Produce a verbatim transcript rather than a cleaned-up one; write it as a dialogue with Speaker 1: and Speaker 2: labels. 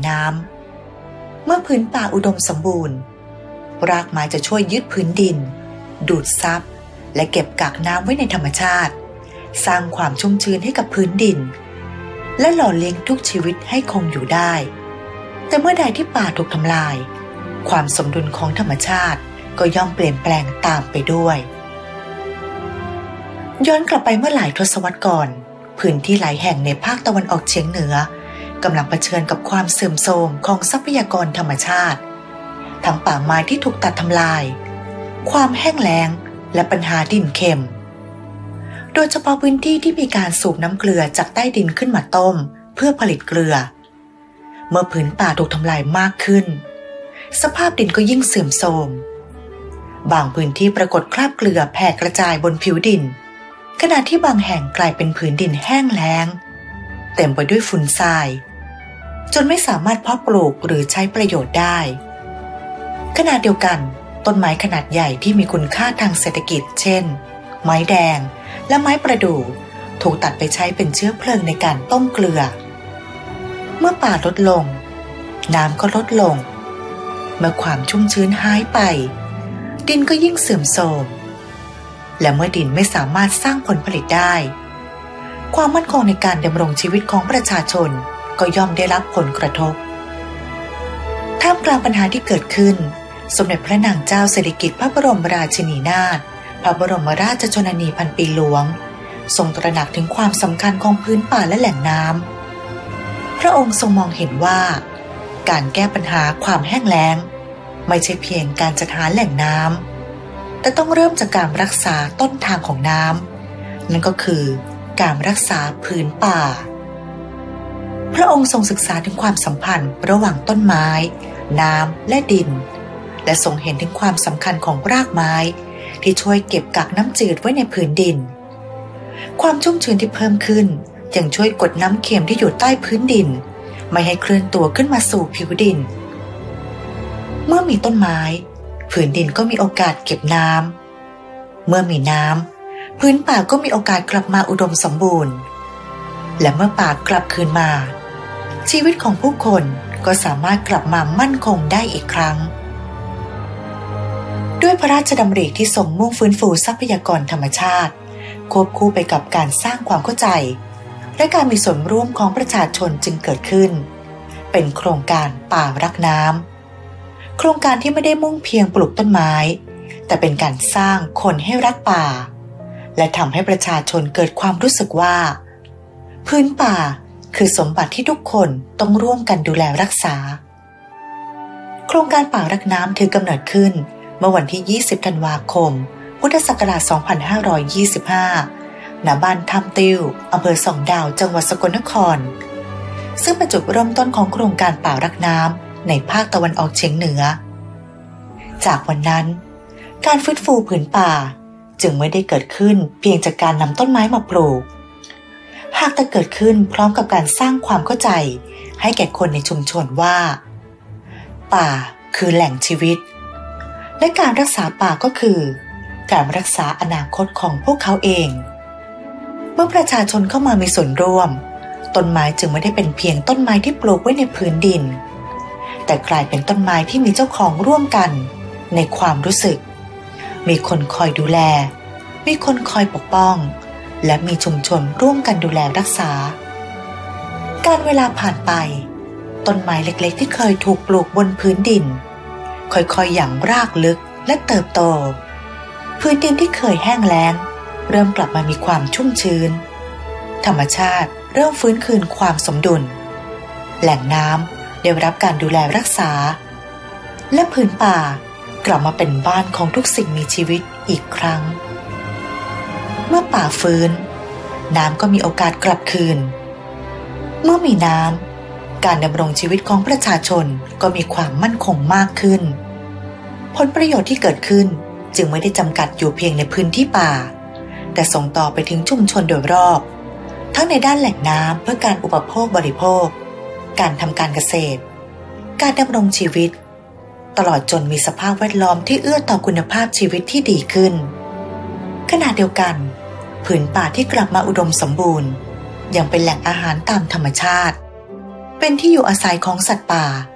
Speaker 1: น้ำเมื่อพื้นป่าอุดมสมบูรณ์รากไม้จะช่วยยึดพื้นดินดูดซับและเก็บกักน้ำไว้ในธรรมชาติสร้างความชุ่มชื้นให้กับพื้นดินและหล่อเลี้ยงทุกชีวิตให้คงอยู่ได้แต่เมื่อใดที่ป่าถูกทำลายความสมดุลของธรรมชาติก็ย่อมเปลี่ยนแปลงตามไปด้วยย้อนกลับไปเมื่อหลายทศวรรษก่อนพื้นที่หลายแห่งในภาคตะวันออกเฉียงเหนือกำลังเผชิญกับความเสื่อมโทรมของทรัพยากรธรรมชาติทั้งป่าไม้ที่ถูกตัดทำลายความแห้งแล้งและปัญหาดินเค็มโดยเฉพาะพื้นที่ที่มีการสูบน้ำเกลือจากใต้ดินขึ้นมาต้มเพื่อผลิตเกลือเมื่อผืนป่าถูกทำลายมากขึ้นสภาพดินก็ยิ่งเสื่อมโทรมบางพื้นที่ปรากฏคราบเกลือแผ่กระจายบนผิวดินขณะที่บางแห่งกลายเป็นผืนดินแห้งแล้งเต็มไปด้วยฝุ่นทรายจนไม่สามารถเพาะปลูกหรือใช้ประโยชน์ได้ขณะเดียวกันต้นไม้ขนาดใหญ่ที่มีคุณค่าทางเศรษฐกิจเช่นไม้แดงและไม้ประดู่ถูกตัดไปใช้เป็นเชื้อเพลิงในการต้มเกลือเมื่อป่าลดลงน้ำก็ลดลงเมื่อความชุ่มชื้นหายไปดินก็ยิ่งเสื่อมโทรมและเมื่อดินไม่สามารถสร้างผลผลิตได้ความมั่นคงในการดำรงชีวิตของประชาชนก็ย่อมได้รับผลกระทบท่ามกลางปัญหาที่เกิดขึ้นสมเด็จพระนางเจ้าสิริกิติ์พระบรมราชินีนาถพระบรมราชชนนีพันปีหลวงทรงตระหนักถึงความสำคัญของพื้นป่าและแหล่งน้ำพระองค์ทรงมองเห็นว่าการแก้ปัญหาความแห้งแล้งไม่ใช่เพียงการจัดหาแหล่งน้ำแต่ต้องเริ่มจากการรักษาต้นทางของน้ำนั่นก็คือการรักษาพื้นป่าพระองค์ทรงศึกษาถึงความสัมพันธ์ระหว่างต้นไม้น้ำและดินและทรงเห็นถึงความสำคัญของรากไม้ที่ช่วยเก็บกักน้ำจืดไว้ในพื้นดินความชุ่มชื้นที่เพิ่มขึ้นยังช่วยกดน้ำเค็มที่อยู่ใต้พื้นดินไม่ให้เคลื่อนตัวขึ้นมาสู่ผิวดินเมื่อมีต้นไม้พื้นดินก็มีโอกาสเก็บน้ำเมื่อมีน้ำพื้นป่าก็มีโอกาสกลับมาอุดมสมบูรณ์และเมื่อป่ากลับคืนมาชีวิตของผู้คนก็สามารถกลับมามั่นคงได้อีกครั้งด้วยพระราชดำริที่ทรงมุ่งฟื้นฟูทรัพยากรธรรมชาติควบคู่ไปกับการสร้างความเข้าใจและการมีส่วนร่วมของประชาชนจึงเกิดขึ้นเป็นโครงการป่ารักน้ำโครงการที่ไม่ได้มุ่งเพียงปลูกต้นไม้แต่เป็นการสร้างคนให้รักป่าและทำให้ประชาชนเกิดความรู้สึกว่าพื้นป่าคือสมบัติที่ทุกคนต้องร่วมกันดูแลรักษาโครงการป่ารักน้ำถือกำเนิดขึ้นเมื่อวันที่ยี่สิบธันวาคมพุทธศักราชสองพันห้าร้อยยี่สิบห้าณบ้านถ้ำติ้วอำเภอสองดาวจังหวัดสกลนครซึ่งเป็นจุดเริ่มต้นของโครงการป่ารักน้ำในภาคตะวันออกเฉียงเหนือจากวันนั้นการฟื้นฟูผืนป่าจึงไม่ได้เกิดขึ้นเพียงจากการนำต้นไม้มาปลูกหากแต่เกิดขึ้นพร้อมกับการสร้างความเข้าใจให้แก่คนในชุมชนว่าป่าคือแหล่งชีวิตและการรักษาป่าก็คือการรักษาอนาคตของพวกเขาเองเมื่อประชาชนเข้ามามีส่วนร่วมต้นไม้จึงไม่ได้เป็นเพียงต้นไม้ที่ปลูกไว้ในพื้นดินแต่กลายเป็นต้นไม้ที่มีเจ้าของร่วมกันในความรู้สึกมีคนคอยดูแลมีคนคอยปกป้องและมีชุมชนร่วมกันดูแลรักษาการเวลาผ่านไปต้นไม้เล็กๆที่เคยถูกปลูกบนพื้นดินค่อยๆหยั่งรากลึกและเติบโตพื้นดินที่เคยแห้งแล้งเริ่มกลับมามีความชุ่มชื้นธรรมชาติเริ่มฟื้นคืนความสมดุลแหล่งน้ำได้รับการดูแลรักษาและพื้นป่ากลับมาเป็นบ้านของทุกสิ่งมีชีวิตอีกครั้งเมื่อป่าฟื้นน้ำก็มีโอกาสกลับคืนเมื่อมีน้ำการดำรงชีวิตของประชาชนก็มีความมั่นคงมากขึ้นผลประโยชน์ที่เกิดขึ้นจึงไม่ได้จำกัดอยู่เพียงในพื้นที่ป่าแต่ส่งต่อไปถึงชุมชนโดยรอบทั้งในด้านแหล่งน้ำเพื่อการอุปโภคบริโภคการทำการเกษตรการดำรงชีวิตตลอดจนมีสภาพแวดล้อมที่เอื้อต่อคุณภาพชีวิตที่ดีขึ้นขณะเดียวกันผืนป่าที่กลับมาอุดมสมบูรณ์ยังเป็นแหล่งอาหารตามธรรมชาติไปเป็นที่อยู่อาศัยของสัตว์ป่า